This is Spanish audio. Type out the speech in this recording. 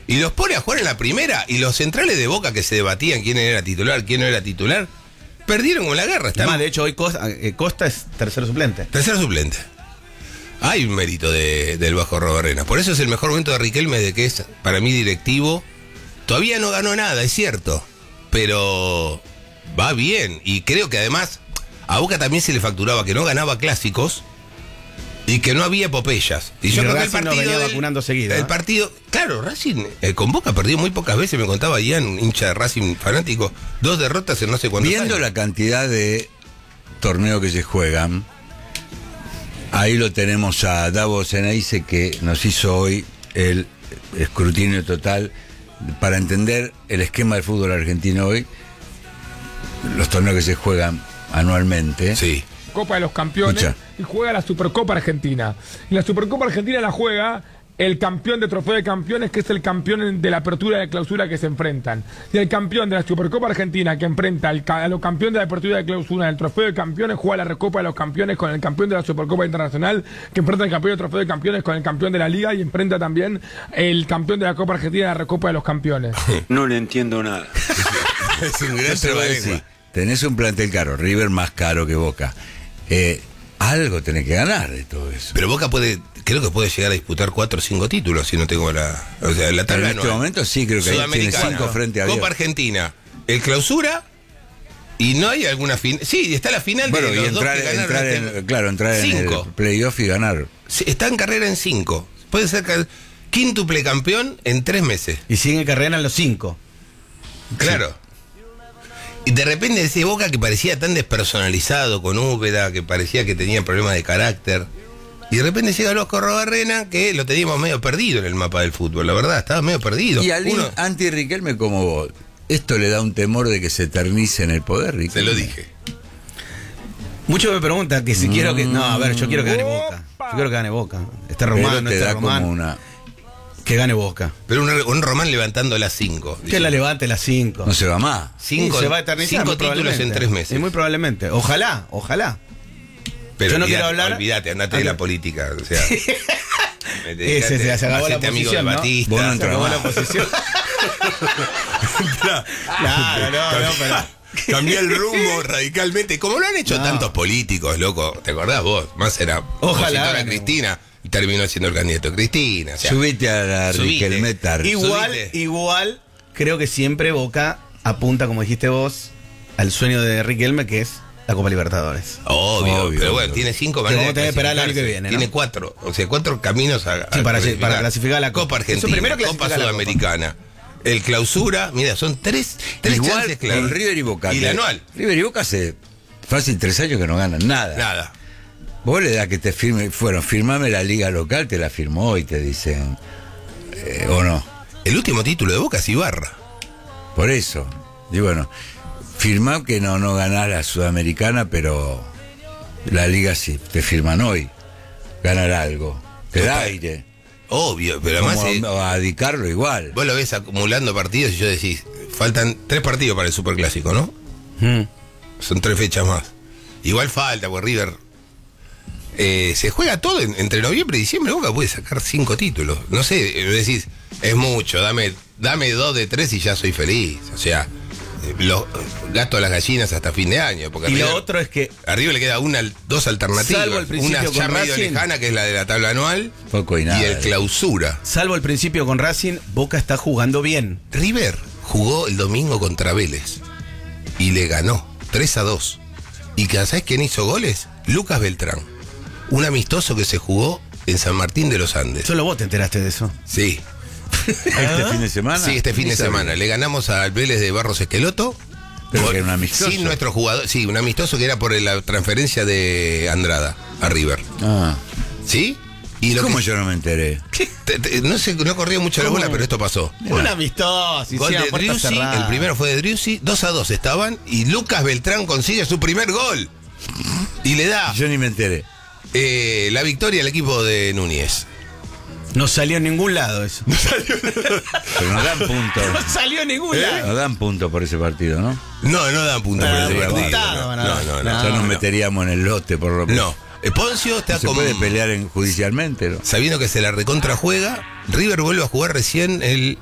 Y los pone a jugar en la primera. Y los centrales de Boca que se debatían quién era titular, quién no era titular, perdieron con la guerra. Además, de hecho, hoy Costa es tercero suplente. Tercero suplente. Hay un mérito del Vasco Robarrena. Por eso es el mejor momento de Riquelme, de que es, para mí, directivo. Todavía no ganó nada, es cierto. Pero va bien. Y creo que además a Boca también se le facturaba que no ganaba clásicos y que no había epopeyas. Y yo creo que el partido venía vacunando seguido. El partido, claro, Racing con Boca perdió muy pocas veces, me contaba Ian, hincha de Racing fanático, 2 derrotas en no sé cuántos Viendo años. la cantidad de torneos que se juegan, ahí lo tenemos a Davos Ceneice, que nos hizo hoy el escrutinio total para entender el esquema del fútbol argentino hoy, los torneos que se juegan anualmente. Sí. Copa de los Campeones. Escucha. Y juega la Supercopa Argentina. Y la Supercopa Argentina la juega el campeón de Trofeo de Campeones, que es el campeón de la apertura y de clausura que se enfrentan. Y el campeón de la Supercopa Argentina, que enfrenta a los campeones de la apertura y de clausura del Trofeo de Campeones, juega la Recopa de los Campeones con el campeón de la Supercopa Internacional, que enfrenta al campeón del Trofeo de Campeones con el campeón de la Liga, y enfrenta también el campeón de la Copa Argentina, la Recopa de los Campeones. No le entiendo nada. Es un gran Yo te voy a decir, trabalengua. tenés un plantel caro, River más caro que Boca. Algo tenés que ganar de todo eso. Pero Boca creo que puede llegar a disputar 4 o 5 títulos si no tengo la Pero tabla en este anual. momento sí, creo que ahí tiene Sudamericana, 5 frente a 10. Copa Argentina, el clausura, y no hay alguna final. Sí, está la final Bueno, de y los dos que entrar ganaron. entrar en el 5. playoff y ganar. Sí, está en carrera en 5. Puede ser quíntuple campeón en 3 meses. Y siguen carrera en los 5. Claro. Y de repente ese Boca que parecía tan despersonalizado con Úbeda, que parecía que tenía problemas de carácter. Y de repente llega el Vasco Robarrena, que lo teníamos medio perdido en el mapa del fútbol, la verdad, estaba medio perdido. Y al anti-Riquelme como vos, ¿esto le da un temor de que se eternice en el poder, Riquelme? Se lo dije. Muchos me preguntan que si quiero que... No, a ver, yo quiero que gane Boca. Yo quiero que gane Boca. Está Román, Pero no te está da Román. como una... Que gane Boca. Pero un Román levantando las 5. Que la levante las 5. No se va más. 5 se va a eternizar. 5 muy títulos en probablemente. 3 meses. Y muy probablemente. Ojalá. Pero yo no olvidate, quiero hablar- Olvídate, andate de la política. O sea, Ese se acabó la hacete amigo oposición, de ¿no? Batista. Vos no Se entras acabó más. la oposición. Claro, no, pero... Cambió el rumbo radicalmente, como lo han hecho No. tantos políticos, loco. ¿Te acordás vos? Más era Ojalá opositor a gane. Cristina y terminó siendo el candidato de Cristina. O sea, Subite a la subite. Riquelmetar. Igual, creo que siempre Boca apunta, como dijiste vos, al sueño de Riquelme, que es la Copa Libertadores. obvio, Obvio, pero bueno, obvio. tiene 5 Que maneras. vamos a tener que esperar el año que clasificarse. viene, ¿no? Tiene 4, o sea, 4 caminos a Sí, para clasificar a la Copa Copa. Argentina, Eso primero Copa clasificar a la Copa. Sudamericana. El clausura, mira, son 3 Igual chances claras. con River y Boca. Y que la anual. River y Boca hace fácil 3 años que no ganan nada. Nada. Vos le das que te firme, firmame la liga local, te la firmó y te dicen, o no. El último título de Boca es Ibarra. Por eso. Y bueno, firmá que no ganás la Sudamericana, pero la liga sí, te firman hoy. Ganar algo. Te da Total. aire. Obvio, pero además Como a Dicarlo igual. vos lo ves acumulando partidos y yo decís, faltan 3 partidos para el Superclásico, ¿no? Son 3 fechas más. Igual falta, porque River se juega todo entre noviembre y diciembre. Boca puede sacar 5 títulos. No sé, decís, es mucho, dame 2 de 3 y ya soy feliz. O sea, gasto a las gallinas hasta fin de año. Porque Y River, lo otro es que arriba le queda 2 alternativas. Salvo el principio Una ya con medio Racing. lejana, que es la de la tabla anual, Poco y nada. y el clausura. salvo el principio con Racing, Boca está jugando bien. River jugó el domingo contra Vélez y le ganó 3-2. ¿Y sabés quién hizo goles? Lucas Beltrán. Un amistoso que se jugó en San Martín de los Andes. Solo vos te enteraste de eso. Sí, ¿Este fin de semana? sí, este fin Ni de sabía. semana. Le ganamos al Vélez de Barros Esqueloto. Pero que era un amistoso. Sin nuestro jugador, sí, un amistoso que era por la transferencia de Andrada a River. Ah. ¿Sí? Y ¿Cómo que- yo no me enteré? no sé, no corrió mucho la bola, pero esto pasó. Un amistoso. Gol de Driussi, el primero fue de Driussi, 2-2 estaban, y Lucas Beltrán consigue su primer gol. Y le da Yo ni me enteré. la victoria al equipo de Núñez. No salió en ningún lado eso. Pero nos dan puntos. No salió en ningún lado. Nos dan puntos por ese partido, ¿no? No dan puntos por Ah, ese bien, partido. puntado, van a dar. No. No, ya nos no. meteríamos en el lote por lo menos. No. Poncio está No se como puede pelear judicialmente, ¿no? sabiendo que se la recontra juega. River vuelve a jugar recién el